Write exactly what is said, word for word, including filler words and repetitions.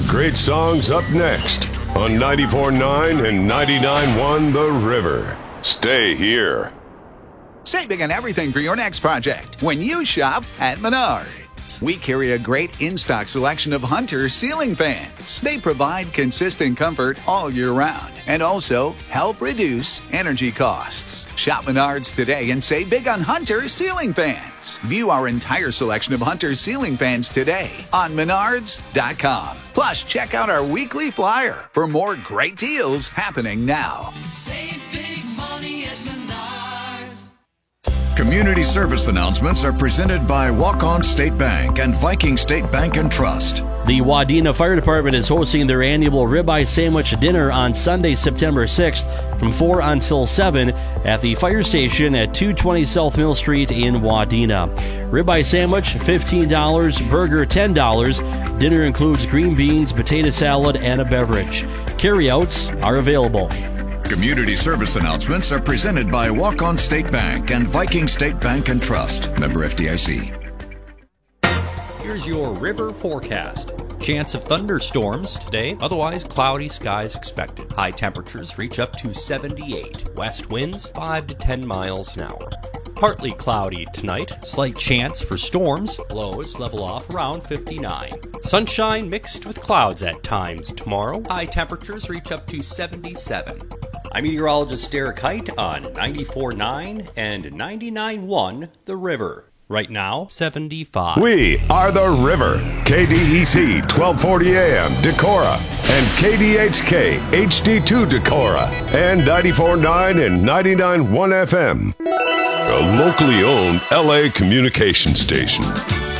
great songs up next on ninety-four point nine and ninety-nine point one The River. Stay here. Save big on everything for your next project when you shop at Menards. We carry a great in-stock selection of Hunter ceiling fans. They provide consistent comfort all year round and also help reduce energy costs. Shop Menards today and save big on Hunter ceiling fans. View our entire selection of Hunter ceiling fans today on menards dot com. Plus, check out our weekly flyer for more great deals happening now. Save big money at Menards. Community service announcements are presented by Walk-On State Bank and Viking State Bank and Trust. The Wadena Fire Department is hosting their annual ribeye sandwich dinner on Sunday, September sixth from four until seven at the fire station at two twenty South Mill Street in Wadena. Ribeye sandwich, fifteen dollars, burger, ten dollars. Dinner includes green beans, potato salad, and a beverage. Carryouts are available. Community service announcements are presented by Walk-On State Bank and Viking State Bank and Trust. Member F D I C. Here's your river forecast. Chance of thunderstorms today, otherwise cloudy skies expected. High temperatures reach up to seventy-eight. West winds five to ten miles an hour. Partly cloudy tonight, slight chance for storms. Lows level off around fifty-nine. Sunshine mixed with clouds at times tomorrow. High temperatures reach up to seventy-seven. I'm meteorologist Derek Height on ninety-four point nine and ninety-nine point one The River. Right now, seventy-five. We are The River. K D E C twelve forty A M Decorah and K D H K H D two Decorah and ninety-four point nine and ninety-nine point one F M. A locally owned L A communication station.